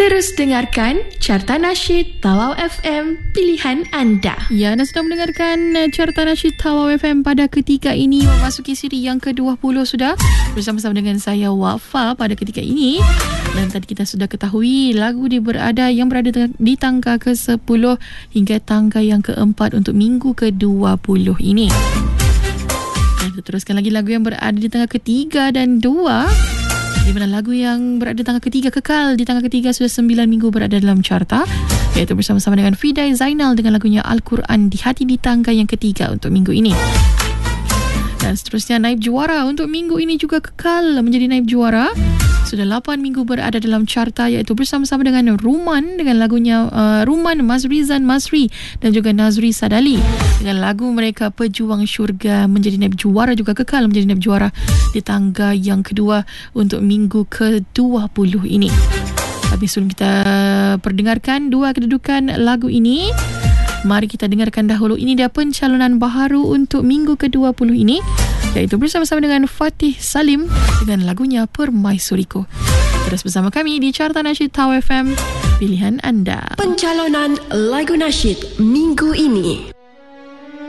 Terus dengarkan Carta Nasyid Tawau FM, pilihan anda. Ya, anda sedang mendengarkan Carta Nasyid Tawau FM pada ketika ini memasuki siri yang ke-20 sudah. Bersama-sama dengan saya Wafa pada ketika ini. Dan tadi kita sudah ketahui lagu dia berada di tangga ke-10 hingga tangga yang ke-4 untuk minggu ke-20 ini. Dan kita teruskan lagi lagu yang berada di tangga ke-3 dan 2. Di mana lagu yang berada di tangga ketiga kekal di tangga ketiga sudah 9 minggu berada dalam carta, iaitu bersama-sama dengan Fidai Zainal dengan lagunya Al-Quran di Hati di tangga yang ketiga untuk minggu ini. Dan seterusnya naib juara untuk minggu ini juga kekal menjadi naib juara. Sudah 8 minggu berada dalam carta, iaitu bersama-sama dengan Ruman dengan lagunya Ruman Mazrizan Masri dan juga Nazri Sadali dengan lagu mereka Pejuang Syurga, menjadi naib juara juga kekal menjadi naib juara di tangga yang kedua untuk minggu ke-20 ini. Tapi sebelum kita perdengarkan dua kedudukan lagu ini, mari kita dengarkan dahulu ini dia pencalonan baharu untuk minggu ke-20 ini, iaitu bersama-sama dengan Fatih Salim dengan lagunya Permaisuriku. Terus bersama kami di Carta Nasyid Tawau FM, pilihan anda. Pencalonan lagu nasyid minggu ini.